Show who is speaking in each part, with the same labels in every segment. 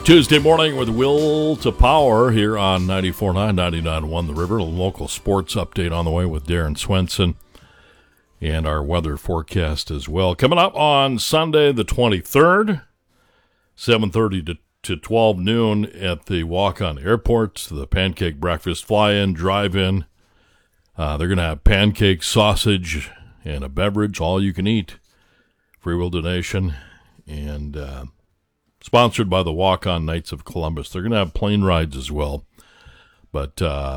Speaker 1: Tuesday morning with Will to Power here on 94.9, 99.1 The River. A local sports update on the way with Darren Swenson and our weather forecast as well. Coming up on Sunday the 23rd, 7:30 to 12 noon at the Walk-On Airport, the Pancake Breakfast Fly-In, Drive-In. They're going to have pancake, sausage, and a beverage, all you can eat. Free will donation, and sponsored by the Walk-On Knights of Columbus. They're going to have plane rides as well. But,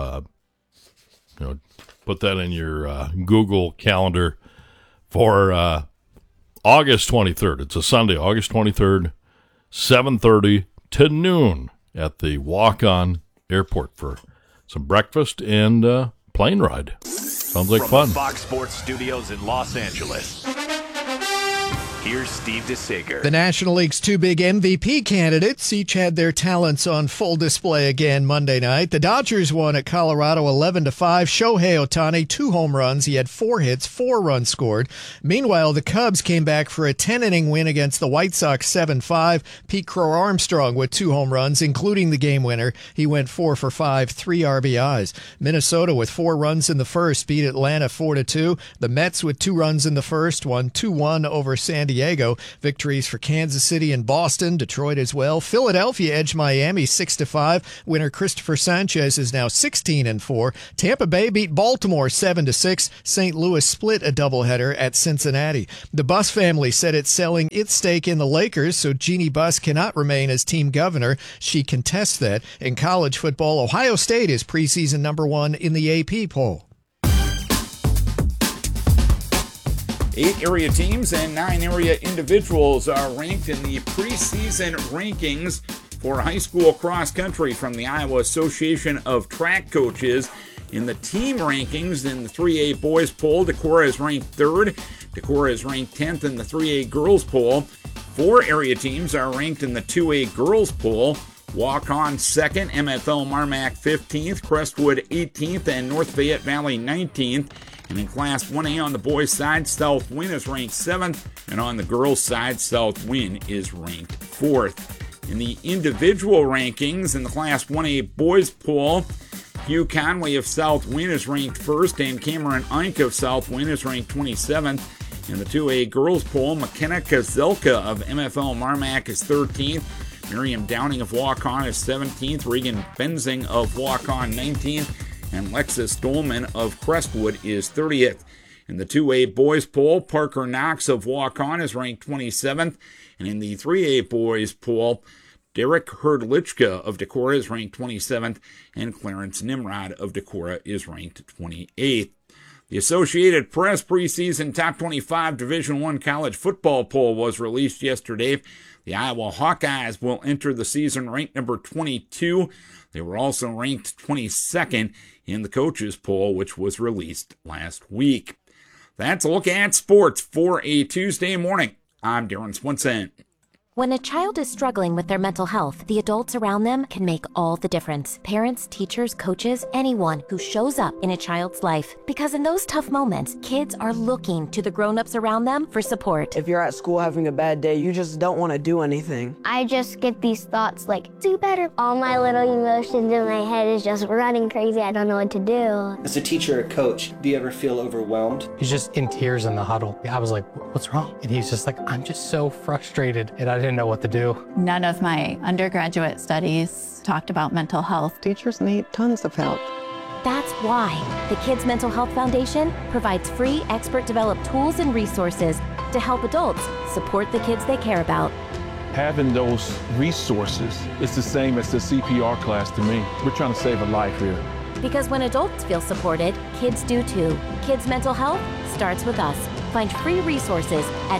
Speaker 1: put that in your Google calendar for August 23rd. It's a Sunday, August 23rd, 7:30 to noon at the Walk-On Airport for some breakfast and plane ride. Sounds like fun.
Speaker 2: From the Fox Sports Studios in Los Angeles, here's Steve DeSager.
Speaker 3: The National League's two big MVP candidates each had their talents on full display again Monday night. The Dodgers won at Colorado 11-5. Shohei Ohtani, 2 home runs. He had 4 hits, 4 runs scored. Meanwhile, the Cubs came back for a 10-inning win against the White Sox 7-5. Pete Crow Armstrong with 2 home runs, including the game winner. He went 4 for 5, 3 RBIs. Minnesota with 4 runs in the first beat Atlanta 4-2. The Mets with 2 runs in the first won 2-1 over San Diego. Victories for Kansas City and Boston, Detroit as well. Philadelphia edged Miami 6-5. Winner Christopher Sanchez is now 16-4. Tampa Bay beat Baltimore 7-6. St. Louis split a doubleheader at Cincinnati. The Buss family said it's selling its stake in the Lakers, so Jeannie Buss cannot remain as team governor. She contests that. In college football, Ohio State is preseason number 1 in the AP poll.
Speaker 4: 8 area teams and 9 area individuals are ranked in the preseason rankings for high school cross country from the Iowa Association of Track Coaches. In the team rankings in the 3A boys poll, Decorah is ranked 3rd. Decorah is ranked 10th in the 3A girls poll. 4 area teams are ranked in the 2A girls poll. Walk-On 2nd, MFL Marmac 15th, Crestwood 18th, and North Fayette Valley 19th. And in Class 1A on the boys' side, South Wind is ranked 7th, and on the girls' side, South Wind is ranked 4th. In the individual rankings in the Class 1A boys poll, Hugh Conway of South Wind is ranked 1st, and Cameron Eink of South Wind is ranked 27th. In the 2A girls poll, McKenna Kazelka of MFL Marmac is 13th. Miriam Downing of Walk-On is 17th. Regan Benzing of Walk-On 19th. And Lexus Dolman of Crestwood is 30th. In the 2A boys poll, Parker Knox of Walk-On is ranked 27th. And in the 3A boys poll, Derek Herdlichka of Decorah is ranked 27th. And Clarence Nimrod of Decorah is ranked 28th. The Associated Press preseason top 25 Division I college football poll was released yesterday. The Iowa Hawkeyes will enter the season ranked number 22. They were also ranked 22nd in the coaches poll, which was released last week. That's a look at sports for a Tuesday morning. I'm Darren Swenson.
Speaker 5: When a child is struggling with their mental health, the adults around them can make all the difference. Parents, teachers, coaches, anyone who shows up in a child's life. Because in those tough moments, kids are looking to the grown-ups around them for support.
Speaker 6: If you're at school having a bad day, you just don't want to do anything.
Speaker 7: I just get these thoughts like, do better. All my little emotions in my head is just running crazy. I don't know what to do.
Speaker 8: As a teacher or coach, do you ever feel overwhelmed?
Speaker 9: He's just in tears in the huddle. I was like, what's wrong? And he's just like, I'm just so frustrated. And I didn't know what to do.
Speaker 10: None of my undergraduate studies talked about mental health.
Speaker 11: Teachers need tons of help.
Speaker 5: That's why the Kids Mental Health Foundation provides free expert-developed tools and resources to help adults support the kids they care about.
Speaker 12: Having those resources is the same as the CPR class to me. We're trying to save a life here.
Speaker 5: Because when adults feel supported, kids do too. Kids Mental Health starts with us. Find free resources at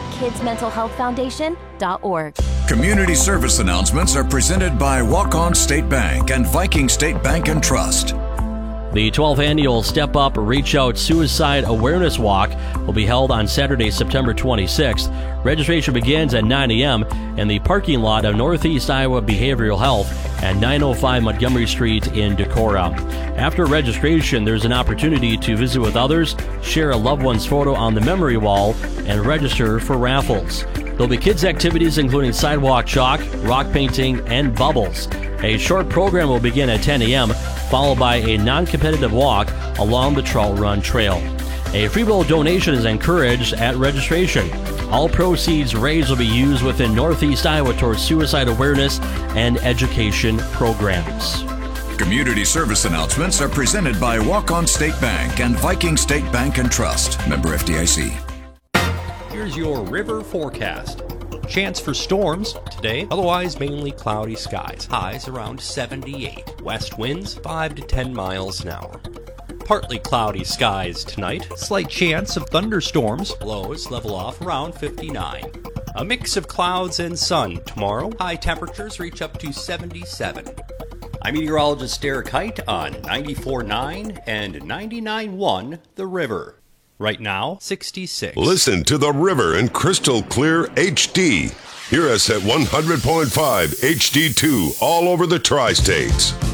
Speaker 5: kidsmentalhealthfoundation.org.
Speaker 13: Community service announcements are presented by Walk-On State Bank and Viking State Bank and Trust.
Speaker 14: The 12th annual Step Up Reach Out Suicide Awareness Walk will be held on Saturday, September 26th. Registration begins at 9 a.m. in the parking lot of Northeast Iowa Behavioral Health at 905 Montgomery Street in Decorah. After registration, there's an opportunity to visit with others, share a loved one's photo on the memory wall, and register for raffles. There'll be kids' activities including sidewalk chalk, rock painting, and bubbles. A short program will begin at 10 a.m., followed by a non-competitive walk along the Trout Run Trail. A free will donation is encouraged at registration. All proceeds raised will be used within Northeast Iowa towards suicide awareness and education programs.
Speaker 13: Community service announcements are presented by Walk-On State Bank and Viking State Bank and Trust. Member FDIC.
Speaker 15: Here's your river forecast. Chance for storms today, otherwise mainly cloudy skies. Highs around 78. West winds 5 to 10 miles an hour. Partly cloudy skies tonight. Slight chance of thunderstorms. Lows level off around 59. A mix of clouds and sun tomorrow. High temperatures reach up to 77. I'm meteorologist Derek Height on 94.9 and 99.1 The River. Right now, 66.
Speaker 16: Listen to The River in crystal clear HD. Hear us at 100.5 HD2 all over the tri-states.